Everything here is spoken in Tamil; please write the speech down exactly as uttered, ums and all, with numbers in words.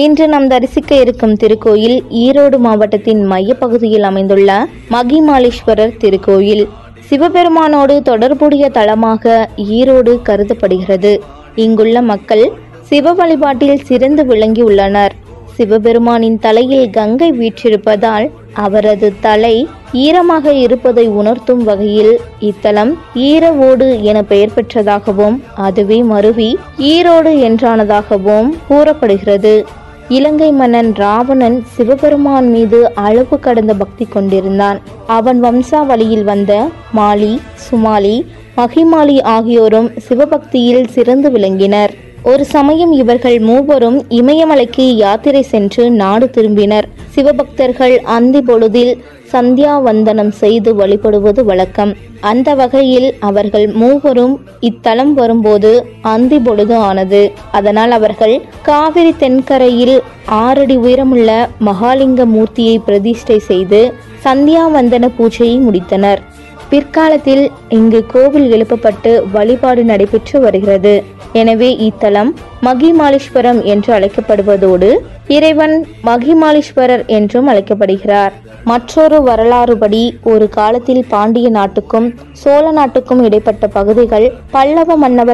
இன்று நாம் தரிசிக்க இருக்கும் திருக்கோயில் ஈரோடு மாவட்டத்தின் மையப்பகுதியில் அமைந்துள்ள மகிமாலீஸ்வரர் திருக்கோயில். சிவபெருமானோடு தொடர்புடைய தலமாக ஈரோடு கருதப்படுகிறது. இங்குள்ள மக்கள் சிவ வழிபாட்டில் சிறந்து விளங்கியுள்ளனர். சிவபெருமானின் தலையில் கங்கை வீற்றிருப்பதால் அவரது தலை ஈரமாக இருப்பதை உணர்த்தும் வகையில் இத்தலம் ஈரவோடு என பெயர் பெற்றதாகவும் அதுவே மருவி ஈரோடு என்றானதாகவும் கூறப்படுகிறது. இலங்கை மன்னன் ராவணன் சிவபெருமான் மீது அளவு கடந்த பக்தி கொண்டிருந்தான். அவன் வம்சாவளியில் வந்த மாலி, சுமாலி, மகிமாலி ஆகியோரும் சிவபக்தியில் சிறந்து விளங்கினர். ஒரு சமயம் இவர்கள் மூவரும் இமயமலைக்கு யாத்திரை சென்று நாடு திரும்பினர். சிவபக்தர்கள் அந்தி பொழுதில் சந்தியாவந்தனம் செய்து வழிபடுவது வழக்கம். அந்த வகையில் அவர்கள் மூவரும் இத்தலம் வரும்போது அந்தி பொழுது ஆனது. அதனால் அவர்கள் காவிரி தென்கரையில் ஆறடி உயரமுள்ள மகாலிங்க மூர்த்தியை பிரதிஷ்டை செய்து சந்தியாவந்தன பூஜையை முடித்தனர். பிற்காலத்தில் இங்கு கோவில் எழுப்பப்பட்டு வழிபாடு நடைபெற்று வருகிறது. எனவே இத்தலம் மகிமாலீஸ்வரம் என்று அழைக்கப்படுவதோடு இறைவன் மகிமாலீஸ்வரர் என்றும் அழைக்கப்படுகிறார். மற்றொரு வரலாறுபடி ஒரு காலத்தில் பாண்டிய நாட்டுக்கும் சோழ நாட்டுக்கும் இடைப்பட்ட பகுதிகள் பல்லவ மன்னவர்